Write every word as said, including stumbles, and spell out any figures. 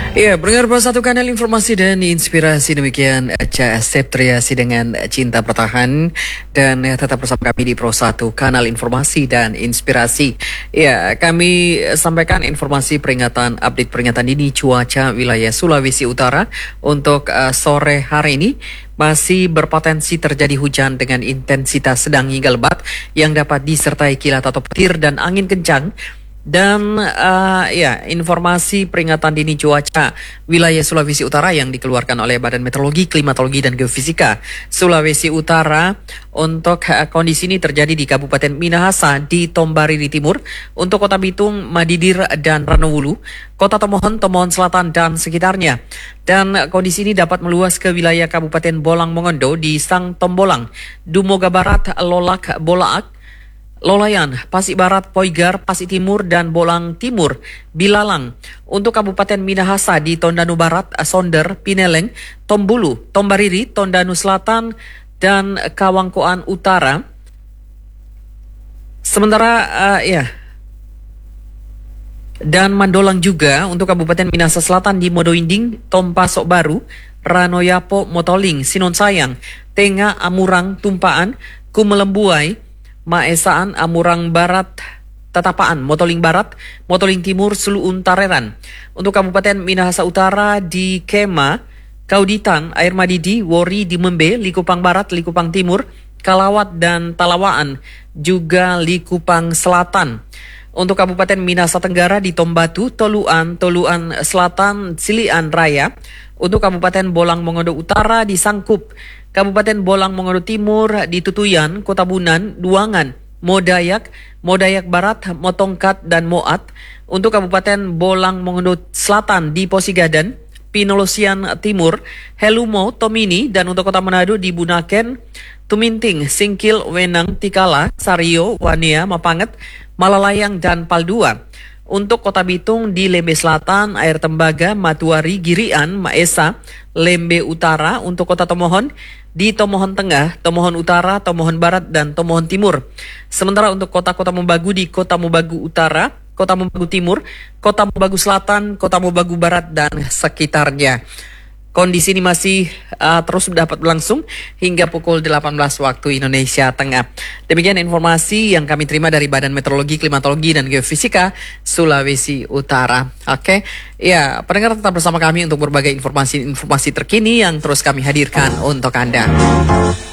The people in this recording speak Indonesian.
Ya, pendengar satu kanal informasi dan inspirasi demikian Ca Septriasi dengan Cinta Bertahan dan ya, tetap bersama kami di Pro satu kanal informasi dan inspirasi. Ya, kami sampaikan informasi peringatan update peringatan dini cuaca wilayah Sulawesi Utara untuk uh, sore hari ini. Masih berpotensi terjadi hujan dengan intensitas sedang hingga lebat yang dapat disertai kilat atau petir dan angin kencang. Dan uh, ya, informasi peringatan dini cuaca wilayah Sulawesi Utara yang dikeluarkan oleh Badan Meteorologi, Klimatologi dan Geofisika Sulawesi Utara untuk uh, kondisi ini terjadi di Kabupaten Minahasa, di Tombariri Timur, untuk Kota Bitung, Madidir dan Ranowulu, Kota Tomohon, Tomohon Selatan dan sekitarnya. Dan kondisi ini dapat meluas ke wilayah Kabupaten Bolang Mongondo di Sang Tombolang, Dumoga Barat, Lolak, Bolaak, Lolayan, Pasik Barat, Poigar, Pasik Timur, dan Bolang Timur, Bilalang. Untuk Kabupaten Minahasa di Tondanu Barat, Sonder, Pineleng, Tombulu, Tombariri, Tondanu Selatan, dan Kawangkoan Utara. Sementara, uh, ya, dan Mandolang juga untuk Kabupaten Minahasa Selatan di Modoinding, Tompasok Baru, Ranoyapo, Motoling, Sinon Sayang, Tenga, Amurang, Tumpaan, Kumelembuai, Maesaan, Amurang Barat, Tatapaan, Motoling Barat, Motoling Timur, Suluun Tareran. Untuk Kabupaten Minahasa Utara di Kema, Kauditan, Air Madidi, Wori, Dimembe, Likupang Barat, Likupang Timur, Kalawat dan Talawaan, juga Likupang Selatan. Untuk Kabupaten Minahasa Tenggara di Tombatu, Toluan, Toluan Selatan, Silian Raya. Untuk Kabupaten Bolang Mongondo Utara di Sangkup, Kabupaten Bolang Mongondo Timur di Tutuyan, Kota Bunan, Duangan, Modayak, Modayak Barat, Motongkat dan Moat. Untuk Kabupaten Bolang Mongondo Selatan di Posigadan, Pinolosian Timur, Helumo, Tomini, dan untuk Kota Manado di Bunaken, Tuminting, Singkil, Wenang, Tikala, Sario, Wania, Mapanget, Malalayang dan Paldua. Untuk Kota Bitung di Lembe Selatan, Air Tembaga, Matuari, Girian, Maesa, Lembe Utara. Untuk Kota Tomohon di Tomohon Tengah, Tomohon Utara, Tomohon Barat, dan Tomohon Timur. Sementara untuk kota-kota Mobagu di Kota Mobagu Utara, Kota Mobagu Timur, Kota Mobagu Selatan, Kota Mobagu Barat, dan sekitarnya. Kondisi ini masih uh, terus dapat berlangsung hingga pukul delapan belas waktu Indonesia Tengah. Demikian informasi yang kami terima dari Badan Meteorologi, Klimatologi dan Geofisika Sulawesi Utara. Oke, ya, pendengar tetap bersama kami untuk berbagai informasi-informasi terkini yang terus kami hadirkan untuk Anda.